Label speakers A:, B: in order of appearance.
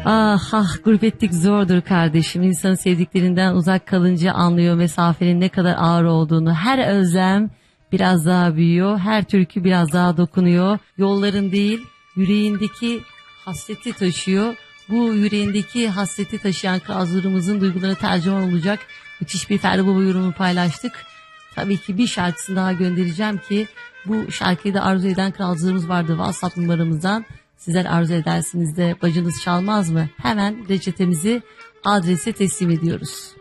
A: Ah ah, gurbetlik zordur kardeşim. İnsanın sevdiklerinden uzak kalınca anlıyor mesafenin ne kadar ağır olduğunu. Her özlem biraz daha büyüyor. Her türkü biraz daha dokunuyor. Yolların değil, yüreğindeki hasreti taşıyor. Bu yüreğindeki hasreti taşıyan Kazlarımızın duygularına tercüman olacak müthiş bir Ferdi Baba yorumu paylaştık. Tabii ki bir şarkısını daha göndereceğim ki bu şarkıyı da arzu eden kralcılarımız vardı WhatsApp numaramızdan. Sizler arzu edersiniz de bacınız çalmaz mı? Hemen reçetemizi adrese teslim ediyoruz.